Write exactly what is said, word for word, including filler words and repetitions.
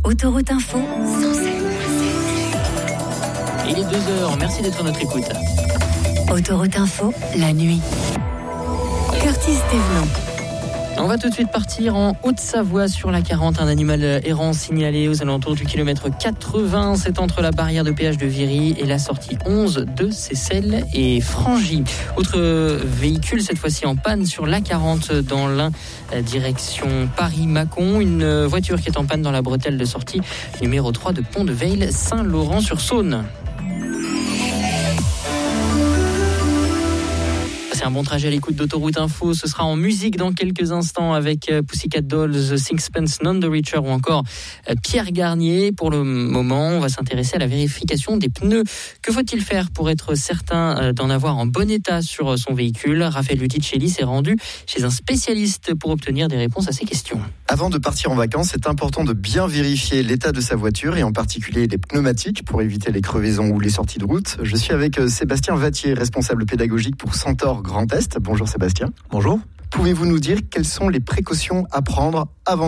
Autoroute Info, cent sept. Il est deux heures, merci d'être à notre écoute. Autoroute Info, la nuit. Curtis Thévenot. On va tout de suite partir en Haute-Savoie sur la quarante. Un animal errant signalé aux alentours du kilomètre quatre-vingts. C'est entre la barrière de péage de Viry et la sortie onze de Seyssel et Frangy. Autre véhicule, cette fois-ci en panne sur l'A quarante dans l'Ain, direction Paris-Mâcon. Une voiture qui est en panne dans la bretelle de sortie numéro trois de Pont-de-Veil, Saint-Laurent-sur-Saône. C'est un bon trajet à l'écoute d'Autoroute Info. Ce sera en musique dans quelques instants avec Pussycat Dolls, Sixpence None the Richer ou encore Pierre Garnier. Pour le moment, on va s'intéresser à la vérification des pneus. Que faut-il faire pour être certain d'en avoir en bon état sur son véhicule ? Raphaël Luticelli s'est rendu chez un spécialiste pour obtenir des réponses à ces questions. Avant de partir en vacances, c'est important de bien vérifier l'état de sa voiture et en particulier les pneumatiques pour éviter les crevaisons ou les sorties de route. Je suis avec Sébastien Vattier, responsable pédagogique pour Centaure Grand Est. Bonjour Sébastien. Bonjour. Pouvez-vous nous dire quelles sont les précautions à prendre avant